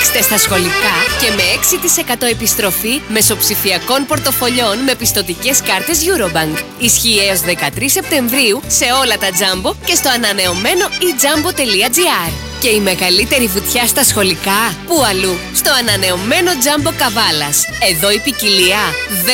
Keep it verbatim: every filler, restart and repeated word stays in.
Παίξτε στα σχολικά και με έξι τοις εκατό επιστροφή μεσοψηφιακών πορτοφολιών με πιστωτικές κάρτες Eurobank. Ισχύει έως δεκατρείς Σεπτεμβρίου σε όλα τα Jumbo και στο ανανεωμένο e jumbo τελεία gr. Και η μεγαλύτερη βουτιά στα σχολικά, πού αλλού? Στο ανανεωμένο Jumbo Καβάλας. Εδώ η ποικιλία δεν